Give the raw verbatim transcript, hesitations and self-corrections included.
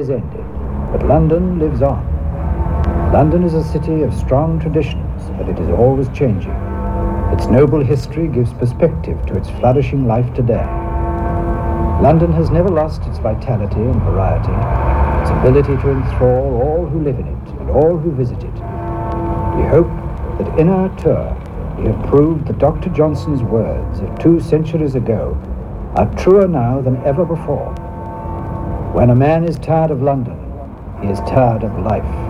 has ended, but London lives on. London is a city of strong traditions, but it is always changing. Its noble history gives perspective to its flourishing life today. London has never lost its vitality and variety, its ability to enthrall all who live in it and all who visit it. We hope that in our tour we have proved that Doctor Johnson's words of two centuries ago are truer now than ever before. When a man is tired of London, he is tired of life.